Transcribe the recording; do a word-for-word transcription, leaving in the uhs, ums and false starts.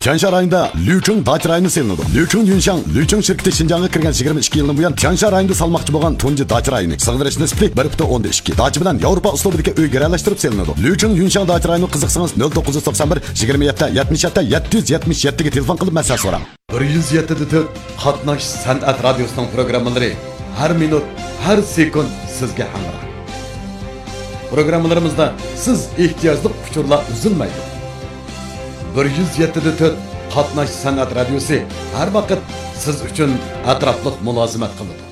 Tianshan rayonida Liuchun dacha rayoni selinadi. Liuchun Yunshang, Liuchun şirketi Şinjan'a kirgan yigirma ikki yildan buyon Tianshan rayonida salmoqchi bo'lgan tunji dacha rayoni. Sig'dirish nisbati bir butun o'ndan ikki. Dacha bilan Yevropa uslubidagi uy garalashtirib selinadi. Liuchun Yunshang dacha rayoni qiziqsangiz nol to'qqiz yuz to'qson bir yigirma yetti yetmish yetti yetti yuz yetmish yetti ga telefon qilib masala so'rang. bir yuz yetti nuqta to'rt Qatnash san'at radiosining programmalari har minut, har sekund sizga hamroh. Programmalarimizda siz ehtiyojli uchurlar uzilmaydi. bir yuz yetti nuqta to'rt Qatnash san'at radiosi har vaqt siz uchun atrofliq mulozimat qiladi.